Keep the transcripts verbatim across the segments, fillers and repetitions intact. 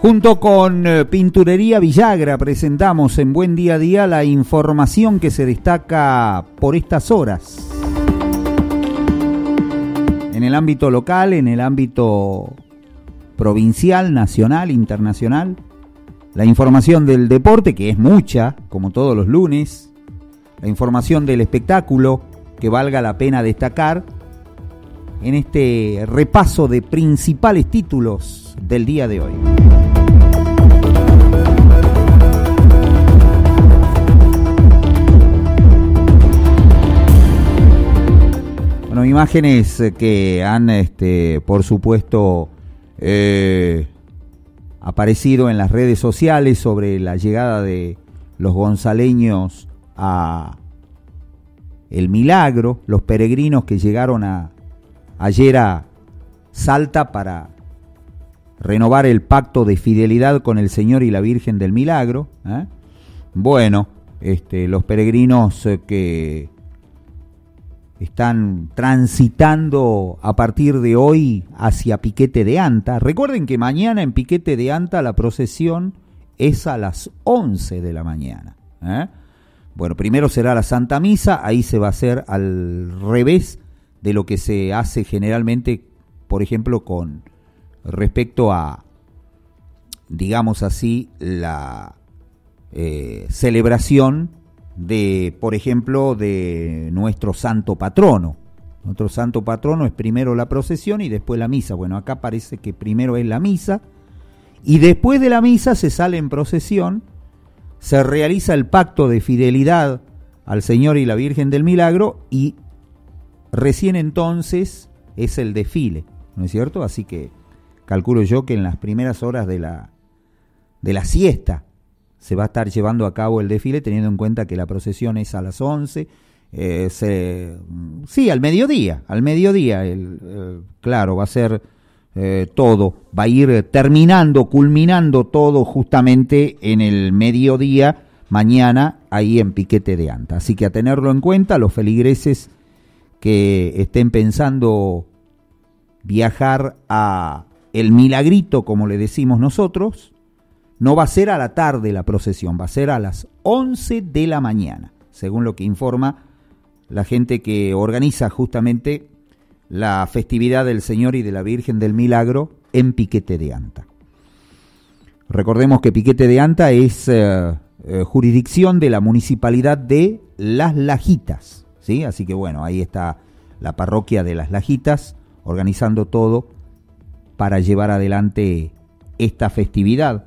Junto con eh, Pinturería Villagra presentamos en Buen Día a Día la información que se destaca por estas horas. En el ámbito local, en el ámbito provincial, nacional, internacional. La información del deporte, que es mucha, como todos los lunes. La información del espectáculo, que valga la pena destacar. En este repaso de principales títulos del día de hoy. Bueno, imágenes que han, este, por supuesto, eh, aparecido en las redes sociales sobre la llegada de los gonzaleños a El Milagro, los peregrinos que llegaron a, ayer a Salta para renovar el pacto de fidelidad con el Señor y la Virgen del Milagro. ¿eh? Bueno, este, los peregrinos eh, que están transitando a partir de hoy hacia Piquete de Anta. Recuerden que mañana en Piquete de Anta la procesión es a las once de la mañana. ¿eh? Bueno, primero será la Santa Misa, ahí se va a hacer al revés de lo que se hace generalmente, por ejemplo, con respecto a, digamos así, la eh, celebración de, por ejemplo, de nuestro santo patrono. Nuestro santo patrono es primero la procesión y después la misa. Bueno, acá parece que primero es la misa y después de la misa se sale en procesión, se realiza el pacto de fidelidad al Señor y la Virgen del Milagro y recién entonces es el desfile, ¿no es cierto? Así que calculo yo que en las primeras horas de la, de la siesta se va a estar llevando a cabo el desfile, teniendo en cuenta que la procesión es a las once, eh, se, sí, al mediodía, al mediodía, el, eh, claro, va a ser eh, todo, va a ir terminando, culminando todo justamente en el mediodía, mañana, ahí en Piquete de Anta. Así que a tenerlo en cuenta, los feligreses que estén pensando viajar a El Milagrito, como le decimos nosotros, no va a ser a la tarde la procesión, va a ser a las once de la mañana, según lo que informa la gente que organiza justamente la festividad del Señor y de la Virgen del Milagro en Piquete de Anta. Recordemos que Piquete de Anta es eh, eh, jurisdicción de la municipalidad de Las Lajitas, ¿sí? Así que bueno, ahí está la parroquia de Las Lajitas organizando todo para llevar adelante esta festividad.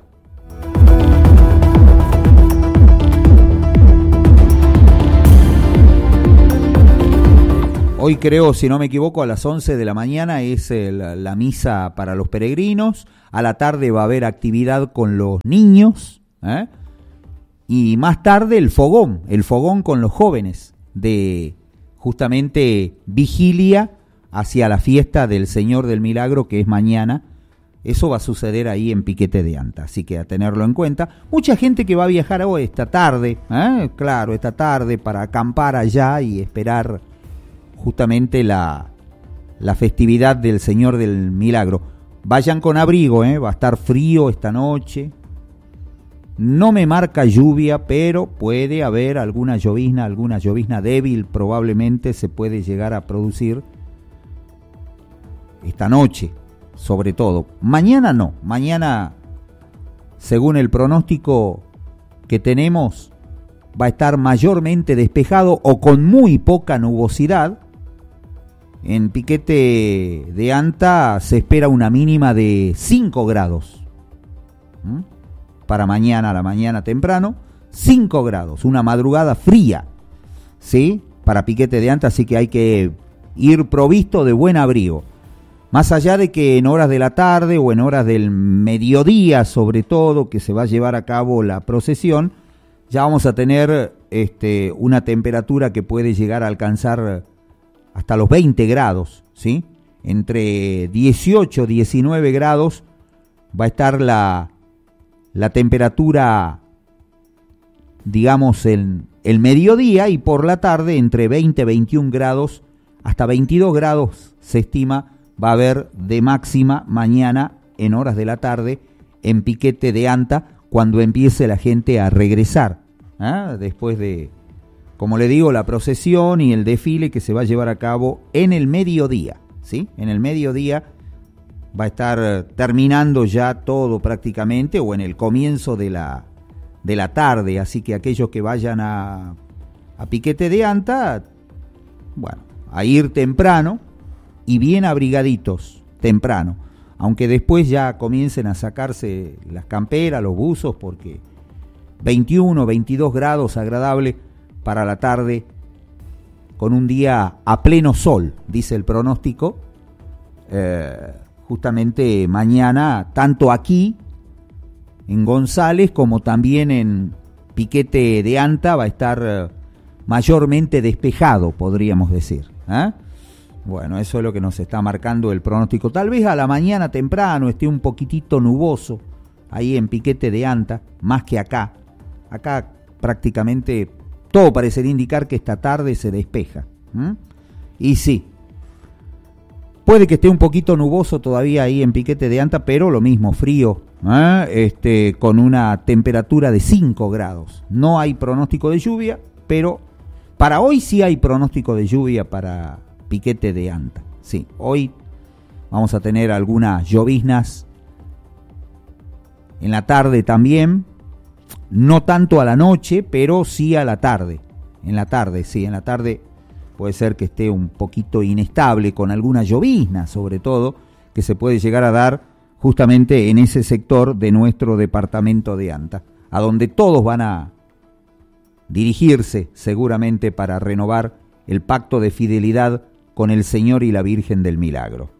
Hoy creo, si no me equivoco, a las once de la mañana es el, la misa para los peregrinos. A la tarde va a haber actividad con los niños. ¿eh? Y más tarde el fogón, el fogón con los jóvenes de justamente vigilia hacia la fiesta del Señor del Milagro, que es mañana. Eso va a suceder ahí en Piquete de Anta, así que a tenerlo en cuenta. Mucha gente que va a viajar hoy esta tarde, ¿eh? claro, esta tarde para acampar allá y esperar justamente la, la festividad del Señor del Milagro. Vayan con abrigo, ¿eh? va a estar frío esta noche. No me marca lluvia, pero puede haber alguna llovizna, alguna llovizna débil, probablemente se puede llegar a producir esta noche, sobre todo. Mañana no, mañana, según el pronóstico que tenemos, va a estar mayormente despejado o con muy poca nubosidad. En Piquete de Anta se espera una mínima de cinco grados. ¿Mm? Para mañana, a la mañana temprano, cinco grados, una madrugada fría, ¿sí? Para Piquete de Anta, así que hay que ir provisto de buen abrigo. Más allá de que en horas de la tarde o en horas del mediodía, sobre todo, que se va a llevar a cabo la procesión, ya vamos a tener este, una temperatura que puede llegar a alcanzar hasta los veinte grados, ¿sí? Entre dieciocho y diecinueve grados va a estar la, la temperatura, digamos, en el mediodía, y por la tarde entre veinte y veintiún grados, hasta veintidós grados se estima va a haber de máxima mañana en horas de la tarde en Piquete de Anta cuando empiece la gente a regresar, ¿eh? Después de, como le digo, la procesión y el desfile que se va a llevar a cabo en el mediodía, ¿sí? En el mediodía va a estar terminando ya todo prácticamente, o en el comienzo de la, de la tarde, así que aquellos que vayan a, a Piquete de Anta, bueno, a ir temprano y bien abrigaditos, temprano, aunque después ya comiencen a sacarse las camperas, los buzos, porque veintiuno, veintidós grados agradable para la tarde, con un día a pleno sol, dice el pronóstico, eh, justamente mañana, tanto aquí, en González, como también en Piquete de Anta, va a estar eh, mayormente despejado, podríamos decir, ¿eh? Bueno, eso es lo que nos está marcando el pronóstico. Tal vez a la mañana temprano esté un poquitito nuboso ahí en Piquete de Anta, más que acá. Acá prácticamente todo parecería indicar que esta tarde se despeja. ¿Mm? Y sí, puede que esté un poquito nuboso todavía ahí en Piquete de Anta, pero lo mismo, frío, ¿eh? este, con una temperatura de cinco grados. No hay pronóstico de lluvia, pero para hoy sí hay pronóstico de lluvia para Piquete de Anta. Sí, hoy vamos a tener algunas lloviznas en la tarde también, no tanto a la noche, pero sí a la tarde. En la tarde, sí, en la tarde puede ser que esté un poquito inestable, con alguna llovizna sobre todo, que se puede llegar a dar justamente en ese sector de nuestro departamento de Anta, a donde todos van a dirigirse seguramente para renovar el pacto de fidelidad con el Señor y la Virgen del Milagro.